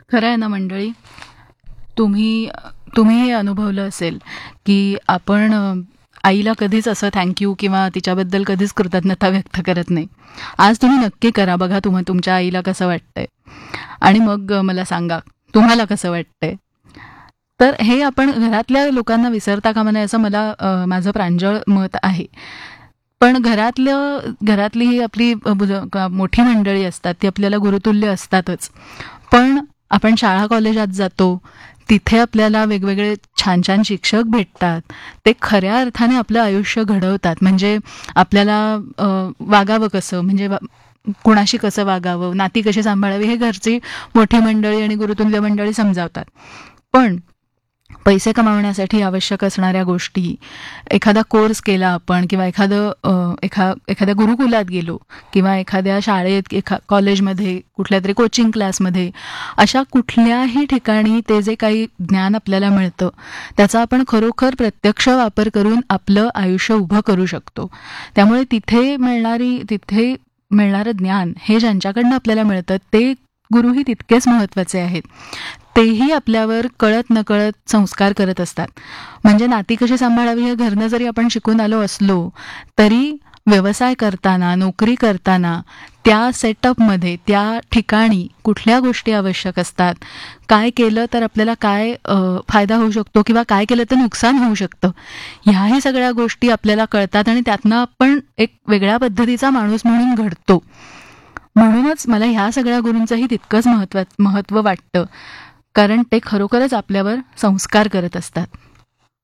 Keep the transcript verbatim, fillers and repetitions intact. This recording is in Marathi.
खरं आहे ना मंडळी. तुम्ही तुम्ही हे अनुभवलं असेल की आपण अ, आईला कधीच असं थँक्यू किंवा तिच्याबद्दल कधीच कृतज्ञता व्यक्त करत नाही. आज तुम्ही नक्की करा. बघा तुम्हा तुमच्या आईला कसं वाटतंय आणि मग अ, मला सांगा तुम्हाला कसं वाटतंय. तर हे आपण घरातल्या लोकांना विसरता कामा नये असं मला अ, माझं प्रांजळ मत आहे. पण घरातलं घरातली ही आपली अ, बुज- क- मोठी मंडळी असतात ती आपल्याला गुरुतुल्य असतातच. पण आपण शाळा कॉलेजात जातो तिथे आपल्याला वेगवेगळे छान छान शिक्षक भेटतात. ते खऱ्या अर्थाने आपलं आयुष्य घडवतात. म्हणजे आपल्याला अ, वागावं कसं, म्हणजे वा- कुणाशी कसं वागावं, नाती कशी सांभाळावी हे घरची मोठी मंडळी आणि गुरुतुल्य मंडळी समजावतात. पण पैसे कमावण्यासाठी आवश्यक असणाऱ्या गोष्टी, एखादा कोर्स केला आपण किंवा एखादं अ, एखा एखाद्या गुरुकुलात गेलो किंवा एखाद्या शाळेत एखा कॉलेजमध्ये कुठल्या तरी कोचिंग क्लासमध्ये, अशा कुठल्याही ठिकाणी ते जे काही ज्ञान आपल्याला मिळतं त्याचा आपण खरोखर प्रत्यक्ष वापर करून आपलं आयुष्य उभं करू शकतो. त्यामुळे तिथे मिळणारी तिथे मिळणारं ज्ञान हे ज्यांच्याकडनं आपल्याला मिळतं ते गुरुही तितकेच महत्वाचे आहेत. तेही आपल्यावर कळत नकळत संस्कार करत असतात. म्हणजे नाती कशी सांभाळावी हे घरनं जरी आपण शिकून आलो असलो तरी व्यवसाय करताना, नोकरी करताना त्या सेटअपमध्ये, त्या ठिकाणी कुठल्या गोष्टी आवश्यक असतात, काय केलं तर आपल्याला काय अ, फायदा होऊ शकतो किंवा काय केलं तर नुकसान होऊ शकतं, ह्याही सगळ्या गोष्टी आपल्याला कळतात आणि त्यातनं आपण एक वेगळ्या पद्धतीचा माणूस म्हणून घडतो. म्हणूनच मला ह्या सगळ्या गुरूंचंही तितकंच महत्व महत्व वाटतं, कारण ते खरोखरच आपल्यावर संस्कार करत असतात.